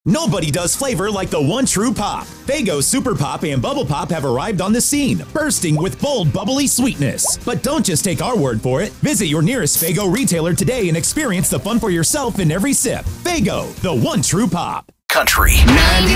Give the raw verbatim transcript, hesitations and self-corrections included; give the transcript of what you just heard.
Nobody does flavor like the one true pop. Faygo Super Pop and Bubble Pop have arrived on the scene, bursting with bold, bubbly sweetness. But don't just take our word for it. Visit your nearest Faygo retailer today and experience the fun for yourself in every sip. Faygo, the one true pop. Country.